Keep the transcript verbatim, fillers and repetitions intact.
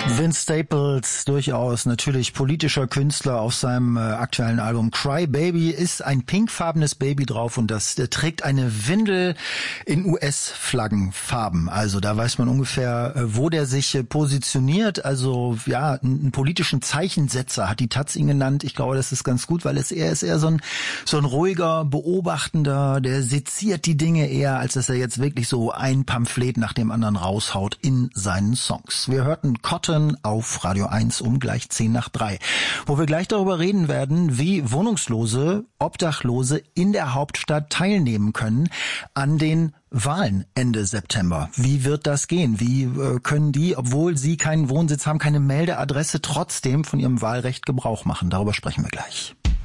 Vince Staples, durchaus natürlich politischer Künstler, auf seinem äh, aktuellen Album Cry Baby ist ein pinkfarbenes Baby drauf und das äh, trägt eine Windel in U S-Flaggenfarben. Also da weiß man ungefähr, äh, wo der sich äh, positioniert. Also ja, einen politischen Zeichensetzer hat die Taz ihn genannt. Ich glaube, das ist ganz gut, weil es er ist eher so ein so ein ruhiger Beobachtender, der seziert die Dinge eher, als dass er jetzt wirklich so ein Pamphlet nach dem anderen raushaut in seinen Songs. Wir hörten Cotton auf Radio eins um gleich zehn nach drei, wo wir gleich darüber reden werden, wie Wohnungslose, Obdachlose in der Hauptstadt teilnehmen können an den Wahlen Ende September. Wie wird das gehen? Wie äh, können die, obwohl sie keinen Wohnsitz haben, keine Meldeadresse, trotzdem von ihrem Wahlrecht Gebrauch machen? Darüber sprechen wir gleich.